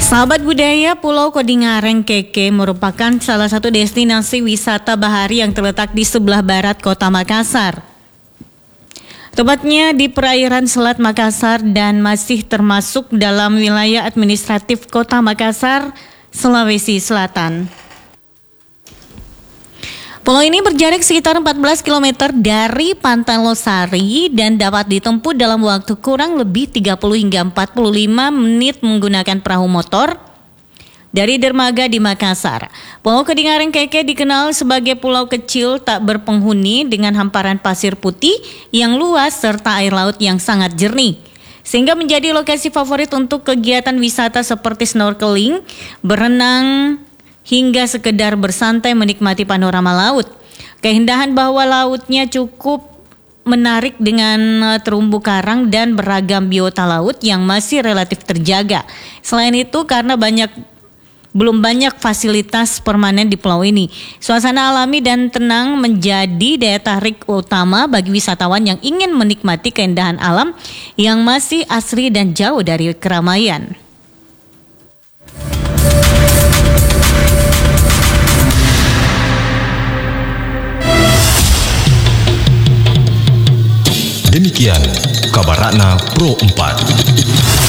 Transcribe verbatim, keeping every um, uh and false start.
Sahabat budaya, Pulau Kodingareng Keke merupakan salah satu destinasi wisata bahari yang terletak di sebelah barat kota Makassar. Tepatnya di perairan Selat Makassar dan masih termasuk dalam wilayah administratif kota Makassar, Sulawesi Selatan. Pulau ini berjarak sekitar empat belas kilometer dari Pantai Losari dan dapat ditempuh dalam waktu kurang lebih tiga puluh hingga empat puluh lima menit menggunakan perahu motor dari dermaga di Makassar. Pulau Kodingareng Keke dikenal sebagai pulau kecil tak berpenghuni dengan hamparan pasir putih yang luas serta air laut yang sangat jernih, sehingga menjadi lokasi favorit untuk kegiatan wisata seperti snorkeling, berenang, hingga sekedar bersantai menikmati panorama laut. Keindahan bawah lautnya cukup menarik dengan terumbu karang dan beragam biota laut yang masih relatif terjaga. Selain itu, karena banyak belum banyak fasilitas permanen di pulau ini, suasana alami dan tenang menjadi daya tarik utama bagi wisatawan yang ingin menikmati keindahan alam yang masih asri dan jauh dari keramaian. Demikian kabar Ratna Pro empat.